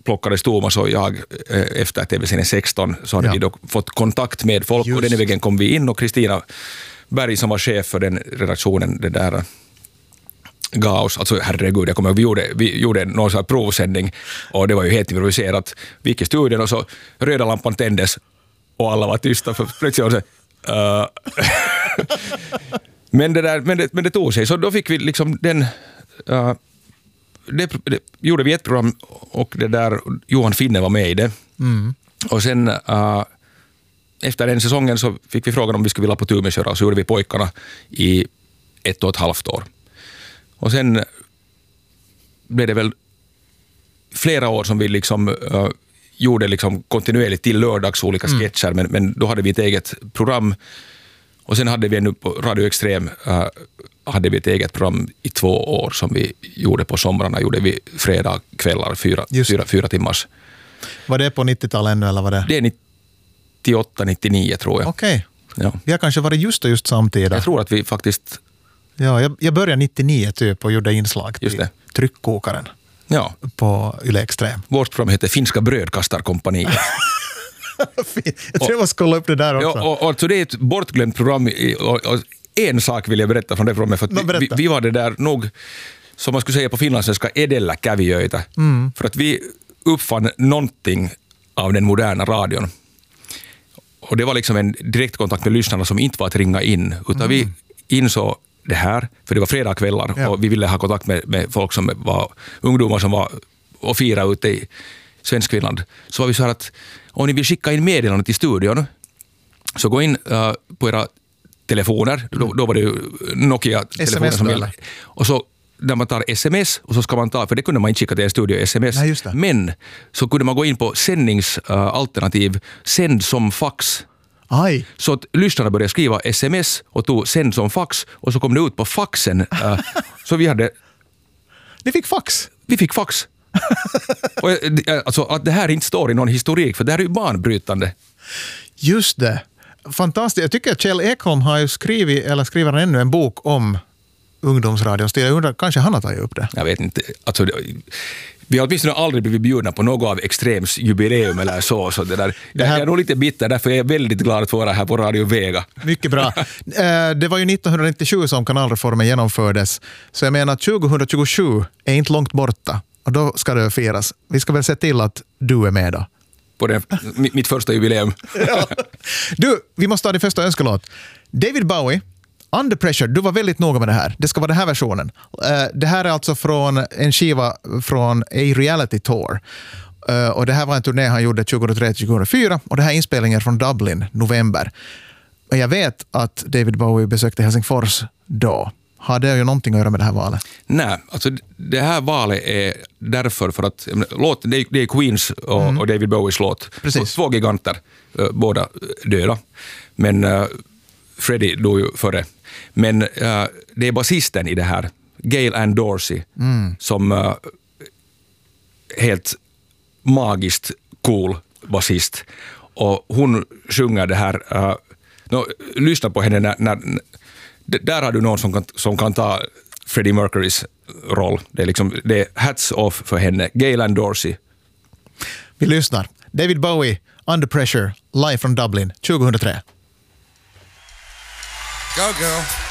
plockades Thomas och jag efter TV-serien 16 så hade vi då fått kontakt med folk och den vägen kom vi in och Kristina Berg som var chef för den redaktionen, det där gav oss, alltså herregud, jag kommer ihåg, vi gjorde någon sån här provsändning och det var ju helt improviserat. Vi gick i studion och så röda lampan tändes och alla var tysta för plötsligt och så men det tog sig, så då fick vi liksom den det gjorde vi ett program och det där Johan Finne var med i det. Och sen efter den säsongen så fick vi frågan om vi skulle vilja på tur köra och så gjorde vi Pojkarna i 1,5 år. Och sen blev det väl flera år som vi liksom gjorde liksom kontinuerligt till lördags olika sketcher, men då hade vi ett eget program och sen hade vi nu på Radio Extrem hade vi ett eget program i 2 år som vi gjorde på somrarna, gjorde vi fredag kvällar 4 timmars. Var det på 90-talet ännu eller var det? Det är 98-99 tror jag. Okej. Ja. Vi har kanske varit just samtidigt. Jag tror att vi faktiskt... Ja, jag började 99 typ och gjorde inslag till Tryckkokaren på Yle Extrem. Vårt program heter Finska brödkastarkompaniet. Jag tror jag måste kolla upp det där också. Och alltså det är ett bortglömt program och en sak vill jag berätta från det programmet, för att vi var det där nog, som man skulle säga på finlandssvenska, edellä kävijöitä. För att vi uppfann någonting av den moderna radion. Och det var liksom en direktkontakt med lyssnarna som inte var att ringa in, utan vi insåg det här, för det var fredagskvällar och vi ville ha kontakt med folk som var ungdomar som var och fira ute i Svenskfinland. Så var vi så här att om ni vill skicka in meddelanden till studion så gå in på era telefoner, då var det ju Nokia-telefoner som gällde. Och så där man tar sms och så ska man ta, för det kunde man inte skicka till en studio sms, men så kunde man gå in på sändningsalternativ sänd som fax. Aj. Så att lyssnarna började skriva sms och tog sänd som fax och så kom det ut på faxen. Så vi hade... Ni fick fax? Vi fick fax. Och, alltså att det här inte står i någon historik, för det här är ju banbrytande. Just det. Fantastiskt. Jag tycker att Kjell Ekholm har ju skriver ännu en bok om ungdomsradions tid. Jag undrar, kanske han har tagit upp det? Jag vet inte. Alltså, vi har åtminstone aldrig blivit bjudna på något av Extrems jubileum eller så det där. Jag är nog lite bitter, därför är jag väldigt glad att vara här på Radio Vega. Mycket bra. Det var ju 1997 som kanalreformen genomfördes, så jag menar att 2027 är inte långt borta och då ska det firas. Vi ska väl se till att du är med då. På mitt första jubileum. Ja. Du, vi måste ta din första önskelåt. David Bowie, Under Pressure, du var väldigt noga med det här. Det ska vara den här versionen. Det här är alltså från en skiva från A Reality Tour. Och det här var en turné han gjorde 2003-2004 och det här är inspelningen från Dublin, november. Och jag vet att David Bowie besökte Helsingfors då. Har det ju någonting att göra med det här valet? Nej, alltså det här valet är därför för att det är Queens och David Bowies låt. Precis. 2 giganter, båda döda. Men Freddie dog ju före. Men det är basisten i det här, Gail Ann Dorsey, som helt magiskt cool basist. Och hon sjunger det här, lyssna på henne när där har du någon som kan ta Freddie Mercurys roll. Det är hats off för henne. Gail Ann Dorsey. Vi lyssnar. David Bowie, Under Pressure, live från Dublin, 2003. Go girl.